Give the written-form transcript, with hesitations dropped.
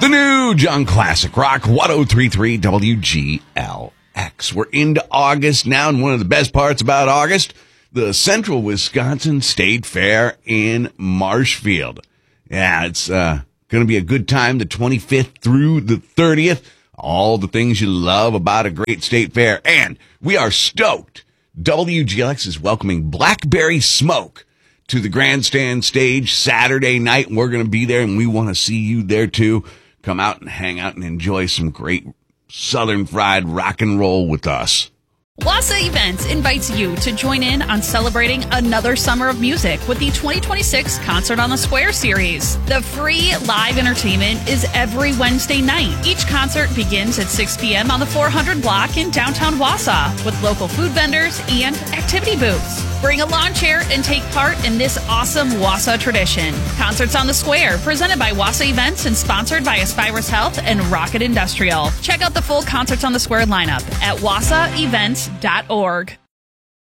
The new John Classic Rock 1033 WGLX. We're into August now, and one of the best parts about August, the Central Wisconsin State Fair in Marshfield. Yeah, it's going to be a good time, the 25th through the 30th. All the things you love about a great state fair. And we are stoked. WGLX is welcoming Blackberry Smoke to the grandstand stage Saturday night. We're going to be there, and we want to see you there, too. Come out and hang out and enjoy some great Southern fried rock and roll with us. Wassa Events invites you to join in on celebrating another summer of music with the 2026 Concert on the Square series. The free live entertainment is every Wednesday night. Each concert begins at 6 p.m. on the 400 block in downtown Wassa with local food vendors and activity booths. Bring a lawn chair and take part in this awesome Wassa tradition. Concerts on the Square, presented by Wassa Events and sponsored by Aspirus Health and Rocket Industrial. Check out the full Concerts on the Square lineup at wassaevents.org.